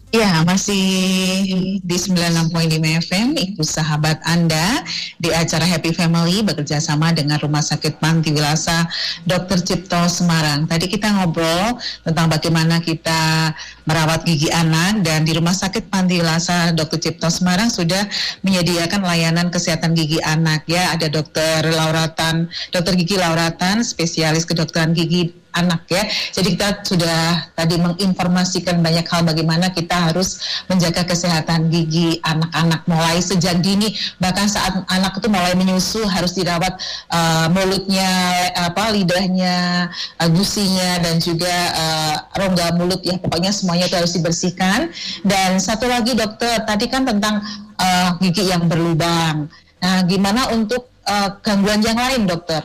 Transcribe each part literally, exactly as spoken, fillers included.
Ya, masih di sembilan puluh enam koma lima F M, Ibu sahabat Anda di acara Happy Family bekerja sama dengan Rumah Sakit Panti Wilasa dokter Cipto Semarang. Tadi kita ngobrol tentang bagaimana kita merawat gigi anak, dan di Rumah Sakit Panti Wilasa dokter Cipto Semarang sudah menyediakan layanan kesehatan gigi anak. Ya, ada dokter Lauratan, dokter gigi Lauratan, spesialis kedokteran gigi anak ya. Jadi kita sudah tadi menginformasikan banyak hal bagaimana kita harus menjaga kesehatan gigi anak-anak mulai sejak dini, bahkan saat anak itu mulai menyusu harus dirawat uh, mulutnya, apa lidahnya, uh, gusinya, dan juga uh, rongga mulut ya, pokoknya semuanya itu harus dibersihkan. Dan satu lagi dokter, tadi kan tentang uh, gigi yang berlubang. Nah, gimana untuk uh, gangguan yang lain dokter?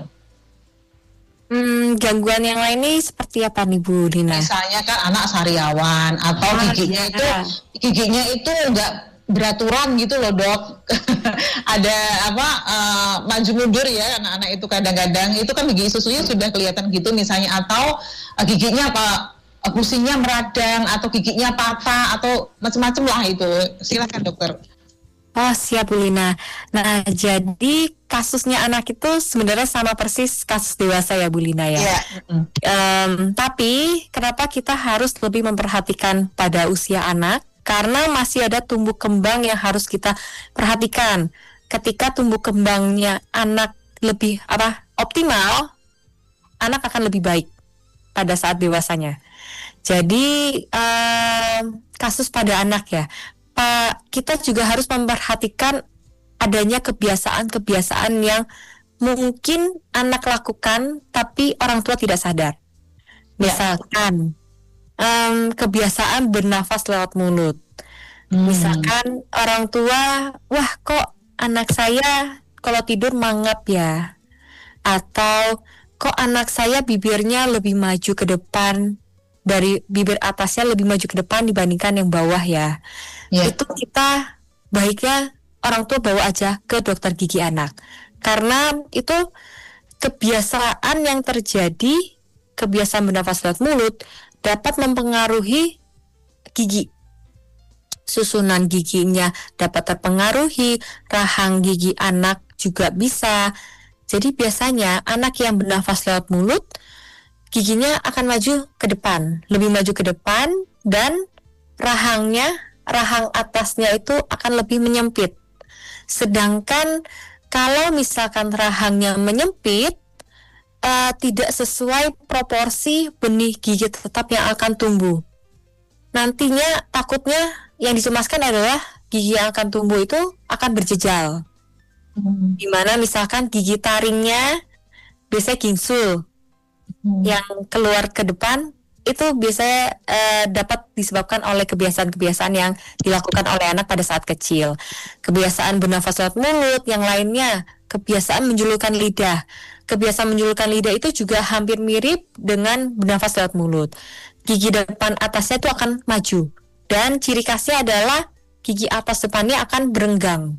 Hmm, gangguan yang lain nih seperti apa nih Bu Lina? Misalnya kan anak sariawan atau Ah, giginya iya. itu giginya itu nggak beraturan gitu loh dok. Ada apa uh, maju mundur ya anak-anak itu, kadang-kadang itu kan gigi susunya sudah kelihatan gitu misalnya, atau uh, giginya apa uh, gusinya meradang atau giginya patah atau macam-macam lah itu. Silakan dokter. Oh siap Bu Lina. Nah jadi kasusnya anak itu sebenarnya sama persis kasus dewasa ya Bu Lina ya. Iya. Mm. Em, tapi kenapa kita harus lebih memperhatikan pada usia anak? Karena masih ada tumbuh kembang yang harus kita perhatikan. Ketika tumbuh kembangnya anak lebih apa optimal, anak akan lebih baik pada saat dewasanya. Jadi em, kasus pada anak ya, Pak, kita juga harus memperhatikan adanya kebiasaan-kebiasaan yang mungkin anak lakukan tapi orang tua tidak sadar. Ya. Misalkan em, kebiasaan bernafas lewat mulut. Hmm. Misalkan orang tua, wah kok anak saya kalau tidur mangap ya, atau kok anak saya bibirnya lebih maju ke depan, dari bibir atasnya lebih maju ke depan dibandingkan yang bawah ya. Ya. Itu kita baiknya orang tua bawa aja ke dokter gigi anak, karena itu kebiasaan yang terjadi, kebiasaan bernafas lewat mulut dapat mempengaruhi gigi. Susunan giginya dapat terpengaruhi, rahang gigi anak juga bisa. Jadi biasanya anak yang bernafas lewat mulut, giginya akan maju ke depan, lebih maju ke depan, dan rahangnya, rahang atasnya itu akan lebih menyempit. Sedangkan kalau misalkan rahangnya menyempit, uh, tidak sesuai proporsi benih gigi tetap yang akan tumbuh. Nantinya takutnya yang dicemaskan adalah gigi yang akan tumbuh itu akan berjejal. Hmm. Dimana misalkan gigi taringnya biasanya gingsul, Hmm. yang keluar ke depan itu biasanya eh, dapat disebabkan oleh kebiasaan-kebiasaan yang dilakukan oleh anak pada saat kecil. Kebiasaan bernafas lewat mulut, yang lainnya kebiasaan menjulurkan lidah. Kebiasaan menjulurkan lidah itu juga hampir mirip dengan bernafas lewat mulut. Gigi depan atasnya itu akan maju, dan ciri khasnya adalah gigi atas depannya akan berenggang.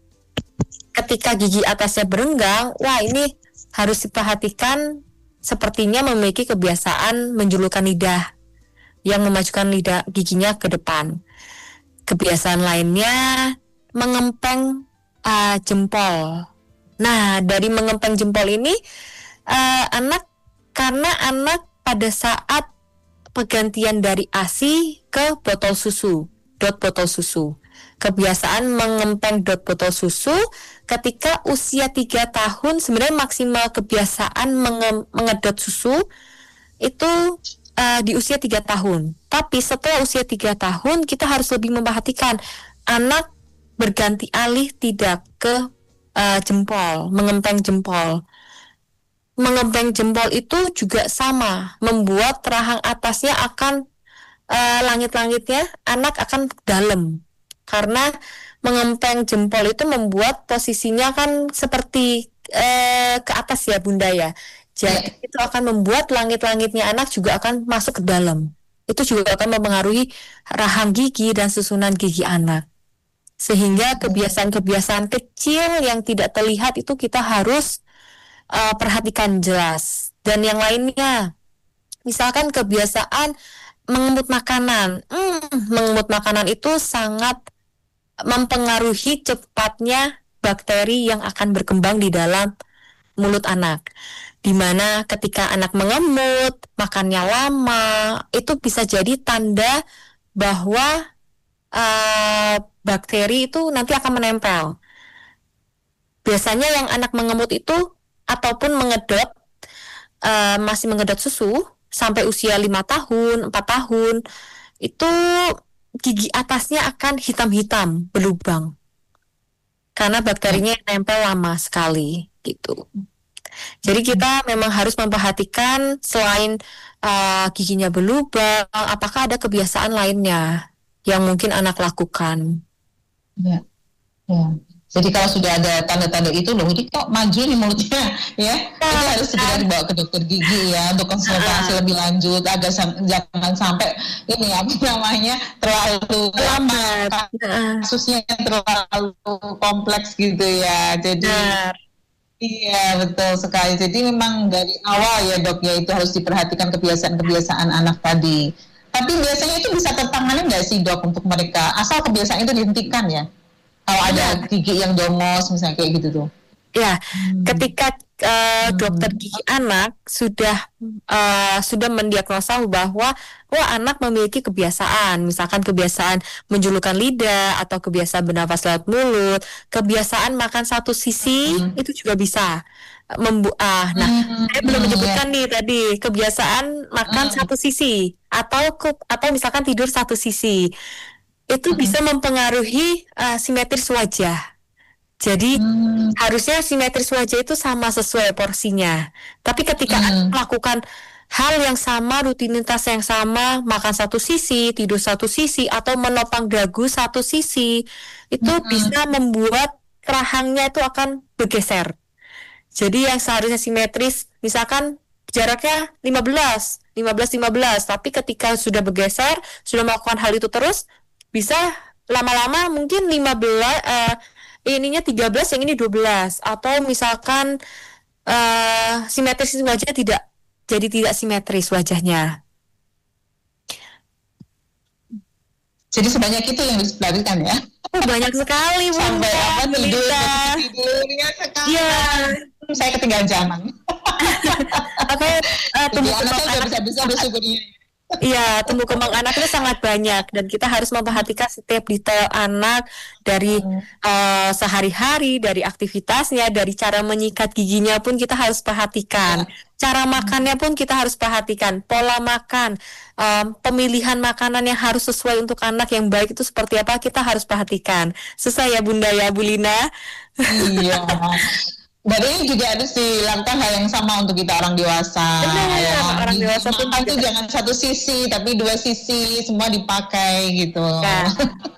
Ketika gigi atasnya berenggang, wah ini harus diperhatikan, sepertinya memiliki kebiasaan menjulurkan lidah yang memajukan lidah giginya ke depan. Kebiasaan lainnya mengempeng uh, jempol. Nah, dari mengempeng jempol ini uh, anak karena anak pada saat pergantian dari A S I ke botol susu, dot botol susu. Kebiasaan mengempeng dot botol susu ketika usia tiga tahun, sebenarnya maksimal kebiasaan menge- mengedot susu itu uh, di usia tiga tahun. Tapi setelah usia tiga tahun kita harus lebih memperhatikan anak berganti alih tidak ke uh, jempol, mengempeng jempol. Mengempeng jempol itu juga sama, membuat rahang atasnya akan uh, langit-langitnya anak akan dalam. Karena mengempeng jempol itu membuat posisinya kan seperti eh, ke atas ya Bunda ya. Jadi yeah. itu akan membuat langit-langitnya anak juga akan masuk ke dalam. Itu juga akan mempengaruhi rahang gigi dan susunan gigi anak. Sehingga kebiasaan-kebiasaan kecil yang tidak terlihat itu kita harus uh, perhatikan jelas. Dan yang lainnya, misalkan kebiasaan mengemut makanan. Hmm, mengemut makanan itu sangat mempengaruhi cepatnya bakteri yang akan berkembang di dalam mulut anak. Dimana ketika anak mengemut, makannya lama, itu bisa jadi tanda bahwa uh, bakteri itu nanti akan menempel. Biasanya yang anak mengemut itu ataupun mengedot, uh, masih mengedot susu sampai usia lima tahun, empat tahun, itu gigi atasnya akan hitam-hitam, berlubang. Karena bakterinya nempel lama sekali, gitu. Jadi kita memang harus memperhatikan selain uh, giginya berlubang, apakah ada kebiasaan lainnya yang mungkin anak lakukan. Ya, ya. Jadi kalau sudah ada tanda-tanda itu loh, ini kok maju nih mulutnya, ya, ya itu harus segera dibawa ke dokter gigi ya untuk konsultasi uh, lebih lanjut agar sam- jangan sampai ini apa namanya terlalu lama, kasusnya terlalu kompleks gitu ya. Jadi uh. iya betul sekali. Jadi memang dari awal ya dok ya itu harus diperhatikan kebiasaan-kebiasaan anak tadi. Tapi biasanya itu bisa tertangani nggak sih dok untuk mereka asal kebiasaan itu dihentikan ya? Kalau ada gigi yang dongos misalnya kayak gitu tuh. Ya, hmm. ketika uh, dokter gigi anak sudah uh, sudah mendiagnosa bahwa wah anak memiliki kebiasaan, misalkan kebiasaan menjulurkan lidah atau kebiasaan bernafas lewat mulut, kebiasaan makan satu sisi hmm. itu juga bisa membu ah nah hmm. saya belum menyebutkan nih tadi kebiasaan makan hmm. satu sisi atau atau misalkan tidur satu sisi. Itu hmm. bisa mempengaruhi uh, simetris wajah. Jadi hmm. harusnya simetris wajah itu sama sesuai porsinya. Tapi ketika hmm. anak melakukan hal yang sama, rutinitas yang sama, makan satu sisi, tidur satu sisi, atau menopang dagu satu sisi, itu hmm. bisa membuat rahangnya itu akan bergeser. Jadi yang seharusnya simetris, misalkan jaraknya lima belas, lima belas, lima belas, tapi ketika sudah bergeser, sudah melakukan hal itu terus, bisa lama-lama mungkin lima belas uh, ininya tiga belas yang ini dua belas atau misalkan uh, simetris wajah tidak jadi tidak simetris wajahnya. Jadi sebanyak itu yang diperhatikan ya. Banyak sekali Bu. Sampai apa tidur tidurnya sekali. Iya. Saya ketinggalan zaman. Oke, uh, tumbuh kembang anak bisa-bisa bersyukurnya. Iya, tumbuh kembang anak itu sangat banyak dan kita harus memperhatikan setiap detail anak dari hmm. uh, sehari-hari, dari aktivitasnya, dari cara menyikat giginya pun kita harus perhatikan. Cara makannya pun kita harus perhatikan, pola makan, um, pemilihan makanan yang harus sesuai untuk anak yang baik itu seperti apa kita harus perhatikan. Susah ya Bunda ya, Bu Lina? Iya. Dan ini juga harus dilakukan hal yang sama untuk kita orang dewasa. Benar, ya. Orang dewasa pun itu jangan satu sisi, tapi dua sisi semua dipakai gitu. Ya.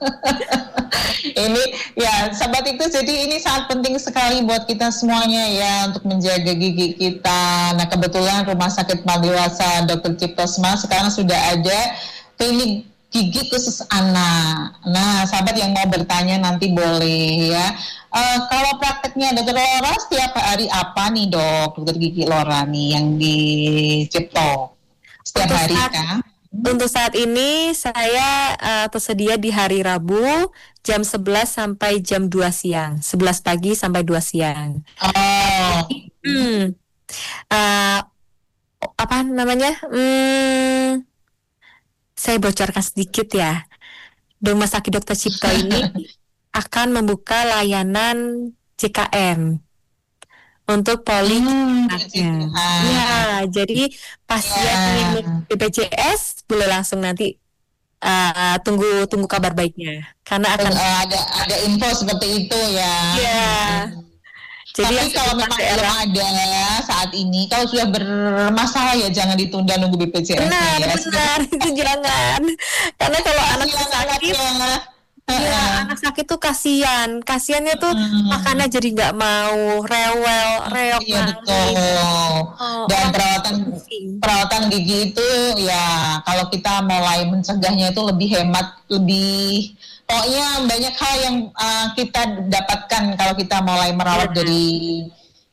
Ini ya sahabat itu, jadi ini sangat penting sekali buat kita semuanya ya untuk menjaga gigi kita. Nah kebetulan Rumah Sakit Dewasa dokter Cipto Semar sekarang sudah ada klinik gigi khusus anak. Nah sahabat yang mau bertanya nanti boleh ya. Uh, kalau prakteknya dokter Lora setiap hari apa nih dok, dokter gigi Lora nih yang di Cipto setiap untuk hari saat, kan? Untuk saat ini saya uh, tersedia di hari Rabu jam sebelas sampai jam dua siang, sebelas pagi sampai dua siang. Oh. Hmm. Uh, apa namanya? Hmm, saya bocorkan sedikit ya. Rumah Sakit dokter Cipto ini akan membuka layanan J K M untuk poli hmm, ya, jadi pasien yeah. B P J S boleh langsung nanti uh, tunggu tunggu kabar baiknya karena akan uh, ada ada info seperti itu ya. Yeah. Jadi tapi kalau memang belum ada saat ini, kalau sudah bermasalah ya jangan ditunda nunggu B P J S. Benar, ya. benar itu jangan. Karena kalau anak sakit Iya, anak sakit tuh kasihan, kasihannya tuh hmm. makannya jadi nggak mau, rewel, reok. Iya betul. Oh, Dan perawatan perawatan gigi itu ya kalau kita mulai mencegahnya itu lebih hemat, lebih pokoknya banyak hal yang uh, kita dapatkan kalau kita mulai merawat ya. dari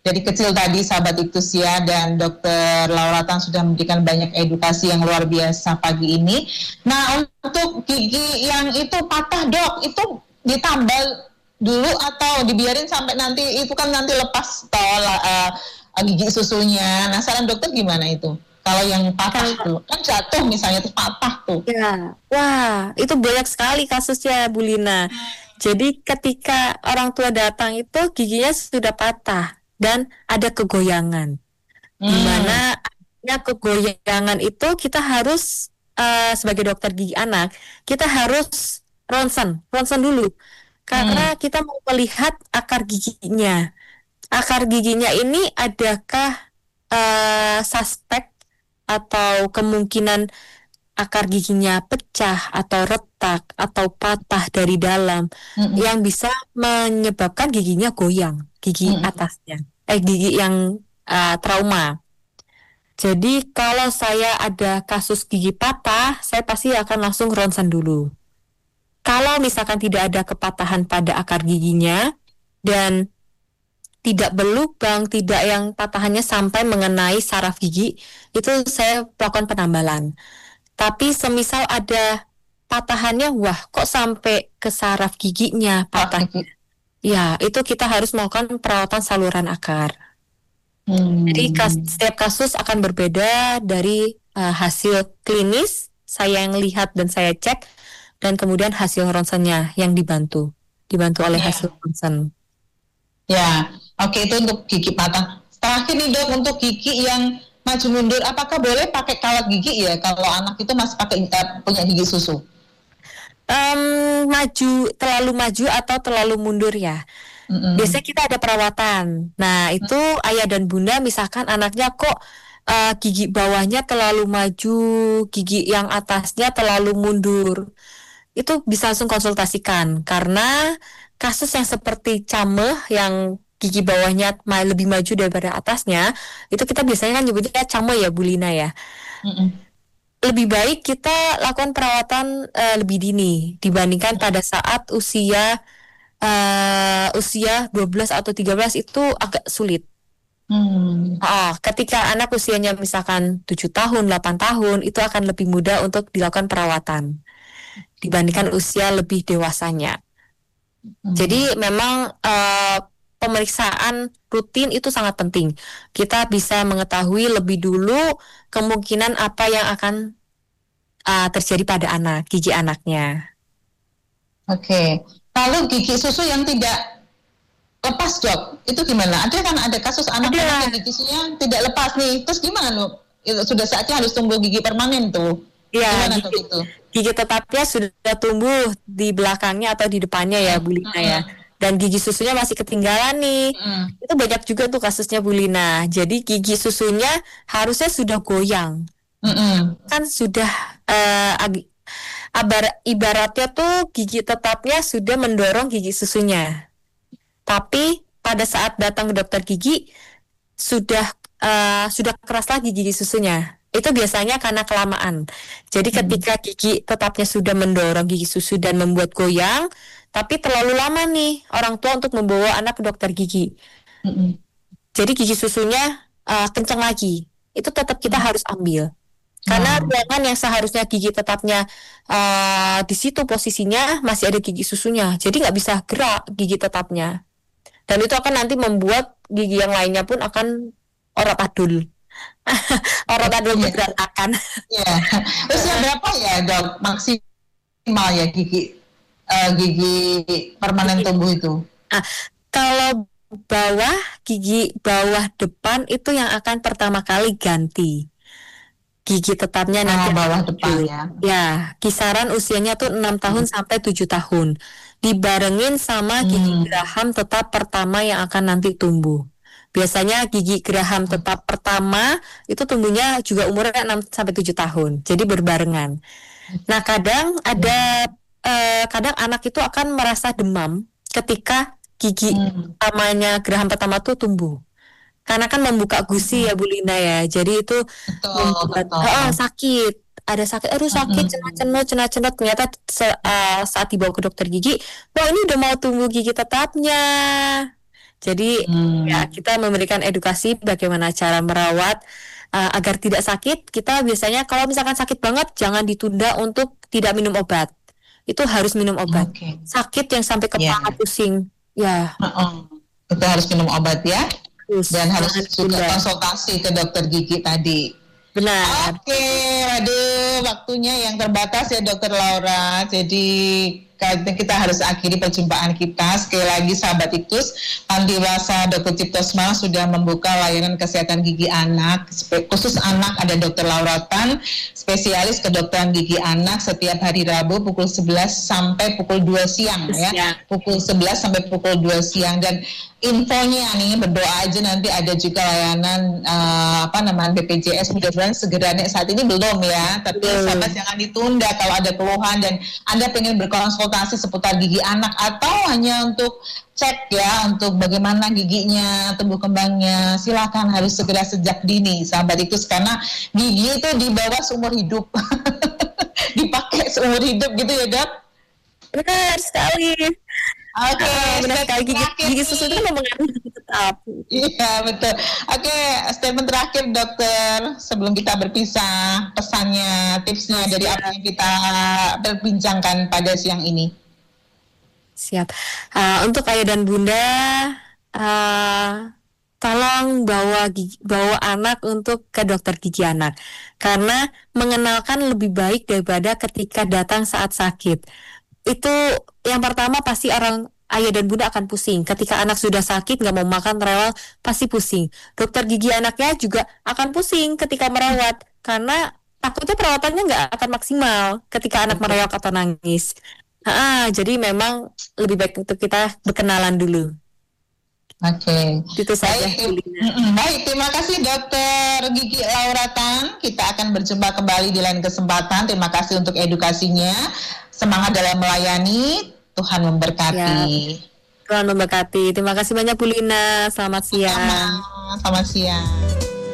Dari kecil tadi sahabat Iktusia dan dokter Laura Tan sudah memberikan banyak edukasi yang luar biasa pagi ini. Nah, untuk gigi yang itu patah dok, itu ditambal dulu atau dibiarin sampai nanti itu kan nanti lepas tol uh, gigi susunya. Nah, saran dokter gimana itu? Kalau yang patah tuh kan jatuh misalnya terus patah tuh. Ya, wah itu banyak sekali kasusnya Bu Lina. Jadi ketika orang tua datang itu giginya sudah patah dan ada kegoyangan. Hmm. Dimana adanya kegoyangan itu kita harus uh, sebagai dokter gigi anak kita harus ronsen, ronsen dulu. Karena hmm. kita mau melihat akar giginya. Akar giginya ini adakah uh, suspek atau kemungkinan akar giginya pecah atau retak atau patah dari dalam hmm. yang bisa menyebabkan giginya goyang, gigi hmm. atasnya, eh gigi yang uh, trauma. Jadi kalau saya ada kasus gigi patah, saya pasti akan langsung ronsen dulu. Kalau misalkan tidak ada kepatahan pada akar giginya dan tidak berlubang, tidak yang patahannya sampai mengenai saraf gigi, itu saya lakukan penambalan. Tapi semisal ada patahannya, wah kok sampai ke saraf giginya patah. Ya, itu kita harus melakukan perawatan saluran akar. Hmm. Jadi kas, setiap kasus akan berbeda dari uh, hasil klinis, saya yang lihat dan saya cek, dan kemudian hasil ronsennya yang dibantu, dibantu oleh ya. hasil ronsen. Ya, oke itu untuk gigi patah. Terakhir nih dok, untuk gigi yang maju mundur, apakah boleh pakai kawat gigi ya kalau anak itu masih pakai uh, punya gigi susu? Um, maju, terlalu maju atau terlalu mundur ya. Mm-hmm. Biasanya kita ada perawatan. Nah itu mm-hmm. ayah dan bunda misalkan anaknya kok uh, gigi bawahnya terlalu maju, gigi yang atasnya terlalu mundur. Itu bisa langsung konsultasikan karena kasus yang seperti cameh yang gigi bawahnya lebih maju daripada atasnya itu kita biasanya kan nyebutnya cameh ya Bu Lina ya. Mm-mm. Lebih baik kita lakukan perawatan uh, lebih dini dibandingkan pada saat usia uh, usia dua belas atau tiga belas itu agak sulit. Hmm. Oh, ketika anak usianya misalkan tujuh tahun, delapan tahun itu akan lebih mudah untuk dilakukan perawatan dibandingkan usia lebih dewasanya. Hmm. Jadi memang uh, pemeriksaan rutin itu sangat penting. Kita bisa mengetahui lebih dulu kemungkinan apa yang akan uh, terjadi pada anak, gigi anaknya. Oke, lalu gigi susu yang tidak lepas dok, itu gimana? Ada kan ada kasus anak-anak gigi susunya tidak lepas nih, terus gimana loh? Sudah saatnya harus tumbuh gigi permanen tuh. Ya, gigi, itu? gigi tetapnya sudah tumbuh di belakangnya atau di depannya ya Bu Lina ya. Dan gigi susunya masih ketinggalan nih. Mm. Itu banyak juga tuh kasusnya Bu Lina. Jadi gigi susunya harusnya sudah goyang. Mm-mm. Kan sudah uh, ag- abar- ibaratnya tuh gigi tetapnya sudah mendorong gigi susunya. Tapi pada saat datang ke dokter gigi sudah uh, sudah keras lagi gigi susunya. Itu biasanya karena kelamaan. Jadi ketika gigi tetapnya sudah mendorong gigi susu dan membuat goyang, tapi terlalu lama nih orang tua untuk membawa anak ke dokter gigi. Mm-hmm. Jadi gigi susunya uh, kencang lagi. Itu tetap kita harus ambil. Karena ruangan yang seharusnya gigi tetapnya uh, di situ posisinya masih ada gigi susunya. Jadi nggak bisa gerak gigi tetapnya. Dan itu akan nanti membuat gigi yang lainnya pun akan orat adul. Orat adul berantakan. Iya. Usia berapa ya dok maksimal ya gigi uh, gigi permanen tumbuh itu? Ah, kalau bawah gigi bawah depan itu yang akan pertama kali ganti. Gigi tetapnya oh, nanti bawah depan ya. Ya, kisaran usianya tuh enam tahun hmm. sampai tujuh tahun. Dibarengin sama gigi hmm. geraham tetap pertama yang akan nanti tumbuh. Biasanya gigi geraham tetap pertama itu tumbuhnya juga umurnya enam sampai tujuh tahun. Jadi berbarengan. Nah, kadang ada eh, kadang anak itu akan merasa demam ketika gigi hmm. pertamanya geraham pertama tuh tumbuh. Karena kan membuka gusi ya Bu Lina ya. Jadi itu betul, membuat, betul. Oh, sakit. Ada sakit, aduh sakit, cenut-cenut, cenut-cenut. Ternyata se- uh, saat dibawa ke dokter gigi, wah ini udah mau tumbuh gigi tetapnya. Jadi Hmm. ya kita memberikan edukasi bagaimana cara merawat uh, agar tidak sakit. Kita biasanya kalau misalkan sakit banget jangan ditunda untuk tidak minum obat. Itu harus minum obat. Oke. Sakit yang sampai Ya. kepala pusing, ya Uh-uh. Kita harus minum obat ya, terus dan harus jangan juga ditunda. konsultasi ke dokter gigi tadi. Benar. Oke, aduh, waktunya yang terbatas ya Dokter Laura. Jadi kayaknya kita harus akhiri perjumpaan kita. Sekali lagi sahabat Ikus, Panti Wasa Dokter Cipto Semarang sudah membuka layanan kesehatan gigi anak. Spe- Khusus anak ada Dokter Laura Tan, spesialis kedokteran gigi anak setiap hari Rabu pukul sebelas sampai pukul dua siang ya. Siang. Pukul sebelas sampai pukul dua siang. Dan infonya nih, berdoa aja nanti ada juga layanan uh, apa namanya B P J S, mudah-mudahan segera. Nih, saat ini belum ya, tapi Belum. sahabat jangan ditunda kalau ada keluhan dan Anda pengen berkonsultasi seputar gigi anak atau hanya untuk cek ya untuk bagaimana giginya, tumbuh kembangnya, silakan harus segera sejak dini sahabat itu, karena gigi itu di bawah seumur hidup. Dipakai seumur hidup gitu ya Dok. Benar sekali. Oke, Ah, benar sekali. statement Gigi, terakhir gigi nih. susu itu kan mempengaruhi gigi tetap. Iya betul. Oke, statement terakhir dokter sebelum kita berpisah, pesannya, tipsnya dari apa yang kita perbincangkan pada siang ini. Siap. Ah, untuk ayah dan bunda, ah, tolong bawa gigi, bawa anak untuk ke dokter gigi anak, karena mengenalkan lebih baik daripada ketika datang saat sakit. Itu yang pertama, pasti orang ayah dan bunda akan pusing. Ketika anak sudah sakit nggak mau makan, rewel, pasti pusing. Dokter gigi anaknya juga akan pusing ketika merawat, karena takutnya perawatannya nggak akan maksimal ketika anak mereok atau nangis. Ah, jadi memang lebih baik untuk kita berkenalan dulu. Oke. Itu saja. Baik, Bu tim- Lina. Mm-mm. Baik, terima kasih Dokter Gigi Laura Tan. Kita akan berjumpa kembali di lain kesempatan. Terima kasih untuk edukasinya. Semangat dalam melayani. Tuhan memberkati. Tuhan memberkati. Terima kasih banyak Bu Lina. Selamat siang. Sama. Selamat siang.